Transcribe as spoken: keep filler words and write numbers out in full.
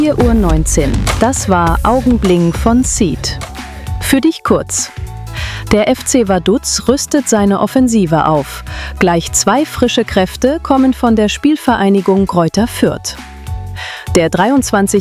vier Uhr neunzehn. Das war Augenblick von Seed. Für dich kurz. Der F C Vaduz rüstet seine Offensive auf. Gleich zwei frische Kräfte kommen von der Spielvereinigung Greuther Fürth. Der